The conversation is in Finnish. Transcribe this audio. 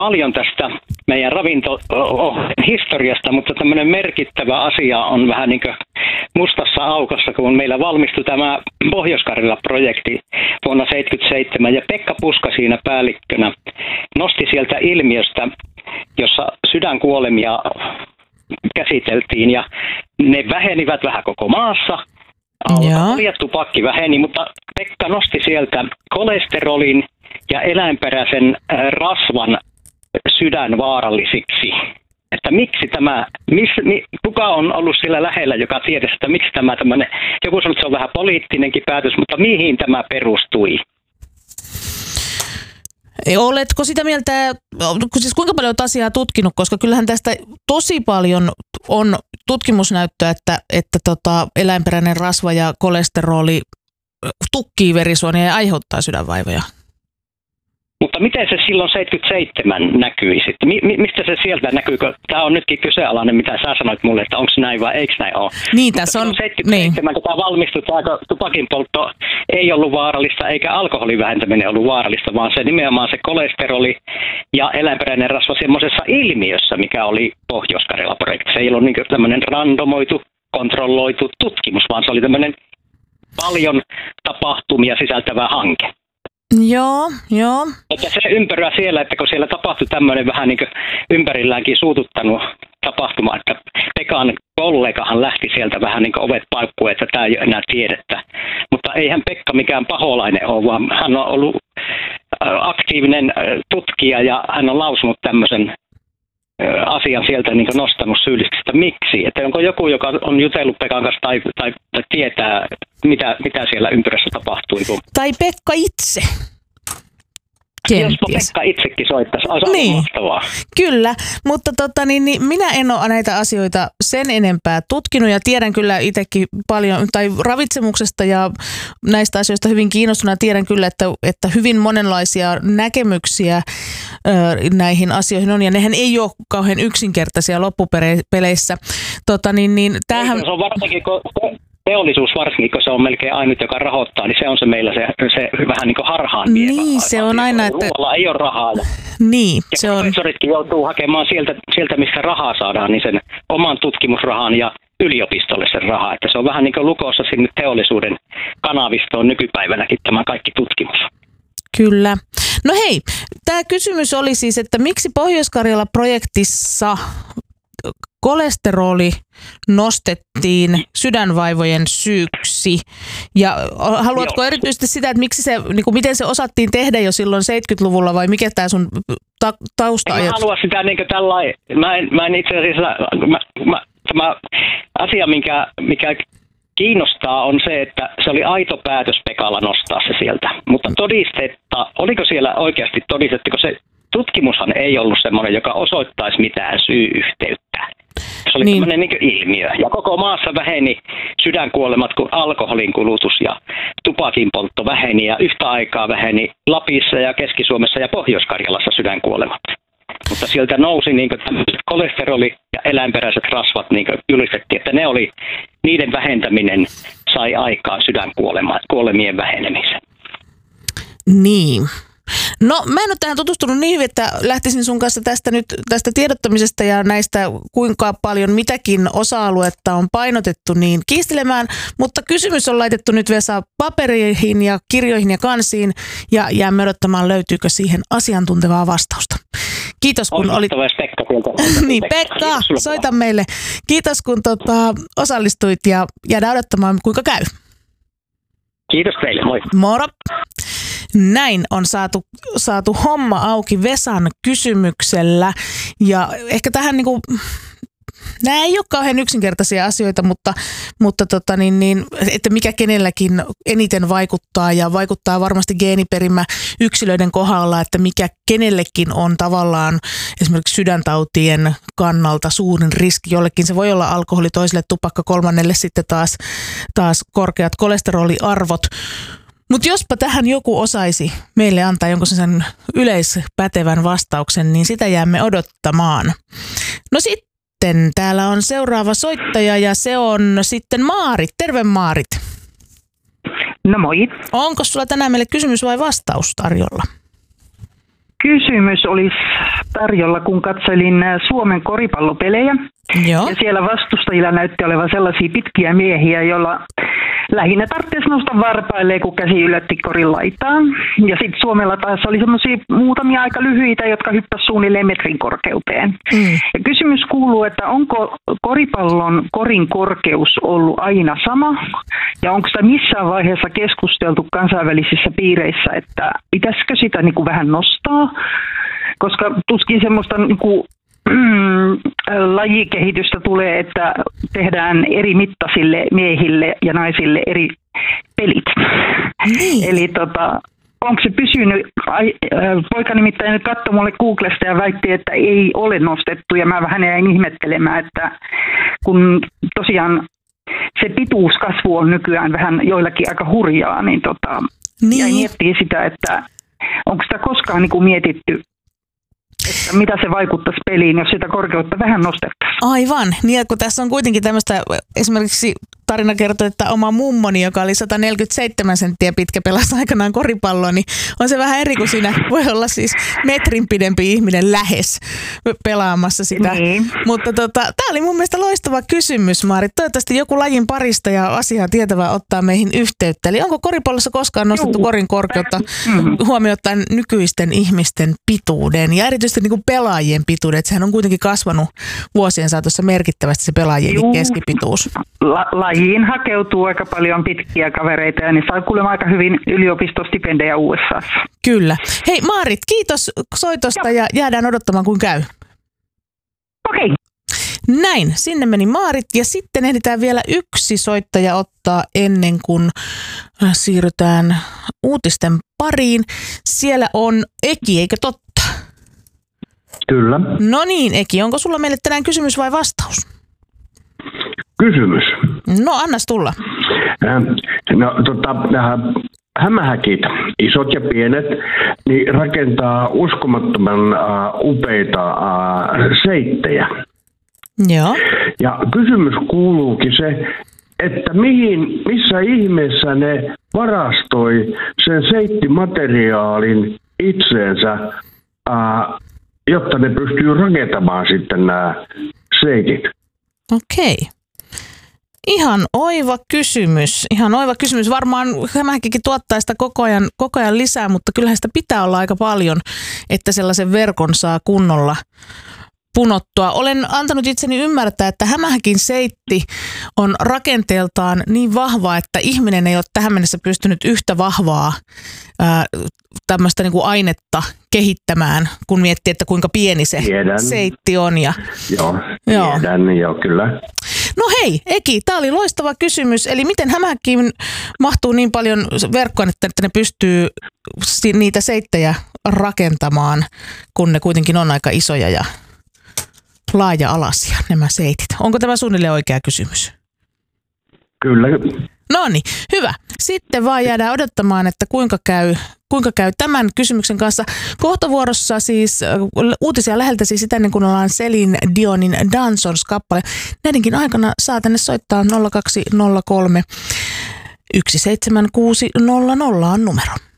paljon tästä meidän ravintohistoriasta, mutta tämmöinen merkittävä asia on vähän niin kuin mustassa aukossa, kun meillä valmistui tämä Pohjois-Karjala-projekti vuonna 1977, ja Pekka Puska siinä päällikkönä nosti sieltä ilmiöstä, jossa sydänkuolemia käsiteltiin, ja ne vähenivät vähän koko maassa. Tupakki väheni, mutta Pekka nosti sieltä kolesterolin ja eläinperäisen rasvan sydänvaarallisiksi. Että miksi tämä, kuka on ollut sillä lähellä, joka tiedäisi, että miksi tämä tämmöinen, joku sanoo, että se on vähän poliittinenkin päätös, mutta mihin tämä perustui? Oletko sitä mieltä, siis kuinka paljon olet asiaa tutkinut, koska kyllähän tästä tosi paljon on tutkimusnäyttöä, että eläinperäinen rasva ja kolesteroli tukkii verisuonia ja aiheuttaa sydänvaivoja. Mutta miten se silloin 77 näkyi sitten? Mistä se sieltä näkyy? Tämä on nytkin kyseenalainen, mitä sä sanoit mulle, että onko näin vai eikö näin ole. Niin, tässä on. 77, kun tämä valmistui, tämä tupakin poltto ei ollut vaarallista, eikä alkoholin vähentäminen ollut vaarallista, vaan se nimenomaan se kolesteroli ja eläinperäinen rasva semmoisessa ilmiössä, mikä oli Pohjois-Karjala-projekti. Se ei ollut niin tämmöinen randomoitu, kontrolloitu tutkimus, vaan se oli tämmöinen paljon tapahtumia sisältävä hanke. Joo. Että se ympäröä siellä, että kun siellä tapahtui tämmöinen vähän niin kuin ympärilläänkin suututtanut tapahtuma, että Pekan kollegahan lähti sieltä vähän niin kuin ovet paikkuun, että tämä ei ole enää tiedettä. Mutta eihän Pekka mikään paholainen ole, vaan hän on ollut aktiivinen tutkija ja hän on lausunut tämmöisen asian sieltä niin kuin nostanut syylliseksi, miksi? Että onko joku, joka on jutellut Pekan kanssa tai tietää, mitä siellä ympärössä tapahtui? Tai Pekka itse. Jospa Pekka itsekin soittaisi, olisi mahtavaa. Kyllä, mutta minä en ole näitä asioita sen enempää tutkinut ja tiedän kyllä itsekin paljon, tai ravitsemuksesta ja näistä asioista hyvin kiinnostuneena tiedän kyllä, että hyvin monenlaisia näkemyksiä näihin asioihin on, ja nehän ei ole kauhean yksinkertaisia loppupeleissä. Tämähän... Se on varsinkin, teollisuus varsinkin, kun se on melkein ainut, joka rahoittaa, niin se on se meillä se vähän niin kuin harhaan vievä. Niin, se on aina, että... Ruoalla ei ole rahaa. Niin, ja se on... professoritkin joutuu hakemaan sieltä, mistä rahaa saadaan, niin sen oman tutkimusrahan ja yliopistolle sen rahaa. Että se on vähän niin kuin lukossa sinne teollisuuden kanavistoon nykypäivänäkin tämä kaikki tutkimus. Kyllä. No hei, tämä kysymys oli siis, että miksi Pohjois-Karjala-projektissa kolesteroli nostettiin sydänvaivojen syyksi. Ja haluatko erityisesti sitä, että miksi se, niin kuin miten se osattiin tehdä jo silloin 70-luvulla vai mikä tämä sun tausta-ajatus? En halua sitä niin kuin tällainen. Mä en itse asiassa, tämä asia, mikä kiinnostaa on se, että se oli aito päätös Pekalla nostaa se sieltä. Mutta todistetta, oliko siellä oikeasti todistettu, kun se tutkimushan ei ollut semmoinen, joka osoittaisi mitään syy-yhteyttä. Se oli tämmöinen niin ilmiö. Ja koko maassa väheni sydänkuolemat, kun alkoholin kulutus ja tupakin poltto väheni. Ja yhtä aikaa väheni Lapissa ja Keski-Suomessa ja Pohjois-Karjalassa sydänkuolemat. Mutta sieltä nousi niin kolesteroli ja eläinperäiset rasvat, niin julistettiin, että niiden vähentäminen sai aikaan sydänkuolemien vähenemisen. Niin. No mä en ole tähän tutustunut niin hyvin, että lähtisin sun kanssa tästä tiedottamisesta ja näistä kuinka paljon mitäkin osa-aluetta on painotettu niin kiistelemään, mutta kysymys on laitettu nyt Vesa paperiin ja kirjoihin ja kansiin ja jäämme odottamaan, löytyykö siihen asiantuntevaa vastausta. Kiitos kun olit... Niin, Pekka, soita meille. Kiitos kun osallistuit ja jäädään odottamaan kuinka käy. Kiitos teille, moi. Moro. Näin on saatu homma auki Vesan kysymyksellä ja ehkä tähän niinku, nämä ei ole kauhean yksinkertaisia asioita, mutta että mikä kenelläkin eniten vaikuttaa ja vaikuttaa varmasti geeniperimä yksilöiden kohdalla, että mikä kenellekin on tavallaan esimerkiksi sydäntautien kannalta suurin riski. Jollekin se voi olla alkoholi, toiselle tupakka, kolmannelle sitten taas korkeat kolesteroliarvot. Mutta jospa tähän joku osaisi meille antaa jonkun sen yleispätevän vastauksen, niin sitä jäämme odottamaan. No sitten täällä on seuraava soittaja ja se on sitten Maarit. Terve Maarit. No moi. Onko sulla tänään meille kysymys vai vastaus tarjolla? kysymys olisi tarjolla, kun katselin Suomen koripallopelejä. Joo. Ja siellä vastustajilla näytti olevan sellaisia pitkiä miehiä, joilla lähinnä tarvitsisi nousta varpaille, kun käsi ylötti korin laitaan. Ja sitten Suomella taas oli semmoisia muutamia aika lyhyitä, jotka hyppäsivät suunnilleen metrin korkeuteen. Ja kysymys kuuluu, että onko koripallon korin korkeus ollut aina sama? Ja onko sitä missään vaiheessa keskusteltu kansainvälisissä piireissä, että pitäisikö sitä niin kuin vähän nostaa? Koska tuskin semmoista niin kuin lajikehitystä tulee, että tehdään eri mittaisille miehille ja naisille eri pelit. Eli onko se pysynyt, poika nimittäin nyt katsoi mulle Googlesta ja väitti, että ei ole nostettu, ja mä vähän jäin ihmettelemään, että kun tosiaan se pituuskasvu on nykyään vähän joillakin aika hurjaa, niin jäin miettiä sitä, että onko sitä koskaan niin kuin mietitty, että mitä se vaikuttaisi peliin, jos sitä korkeutta vähän nostettaisiin. Aivan. Niin, kun tässä on kuitenkin tämmöistä, esimerkiksi tarina kertoo, että oma mummoni, joka oli 147 senttiä pitkä, pelasi aikanaan koripalloa, niin on se vähän eri kuin siinä voi olla siis metrin pidempi ihminen lähes pelaamassa sitä. Niin. Mutta tämä oli mun mielestä loistava kysymys, Maarit. Toivottavasti joku lajin parista ja asiaa tietävä ottaa meihin yhteyttä. Eli onko koripallossa koskaan nostettu korin korkeutta huomioon ottaen nykyisten ihmisten pituuden ja erityisesti niin kuin pelaajien pituuden? Että sehän on kuitenkin kasvanut vuosien saatossa merkittävästi se pelaajien keskipituus. Lajiin hakeutuu aika paljon pitkiä kavereita ja ne saa kuulemma aika hyvin yliopistostipendejä USA:ssa. Kyllä. Hei Maarit, kiitos soitosta ja jäädään odottamaan kun käy. Okei. Näin, sinne meni Maarit ja sitten ehditään vielä yksi soittaja ottaa ennen kuin siirrytään uutisten pariin. Siellä on Eki, eikö totta? Kyllä. No niin Eki, onko sulla meille tänään kysymys vai vastaus? Kysymys. No, annas tulla. Hämähäkit, isot ja pienet, niin rakentaa uskomattoman upeita seittejä. Joo. Ja kysymys kuuluukin se, että missä ihmeessä ne varastoi sen seittimateriaalin itseensä, jotta ne pystyy rakentamaan sitten nämä seitit. Okei. Ihan oiva kysymys. Varmaan hämähäkkikin tuottaa sitä koko ajan lisää, mutta kyllähän sitä pitää olla aika paljon, että sellaisen verkon saa kunnolla punottua. Olen antanut itseni ymmärtää, että hämähäkin seitti on rakenteeltaan niin vahva, että ihminen ei ole tähän mennessä pystynyt yhtä vahvaa tämmöistä niin kuin ainetta kehittämään, kun miettii, että kuinka pieni se seitti on. Tiedän, joo, kyllä. No hei, Eki, tämä oli loistava kysymys. Eli miten hämähäkkiin mahtuu niin paljon verkkoa, että ne pystyy niitä seittejä rakentamaan, kun ne kuitenkin on aika isoja ja laaja-alaisia nämä seitit. Onko tämä suunnilleen oikea kysymys? Kyllä. No niin, hyvä. Sitten vaan jäädään odottamaan, että kuinka käy tämän kysymyksen kanssa. Kohtavuorossa siis uutisia läheltä siis sitä ennen kuin ollaan Celine Dionin Dancers-kappale. Näidenkin aikana saa tänne soittaa 0203 17600 on numero.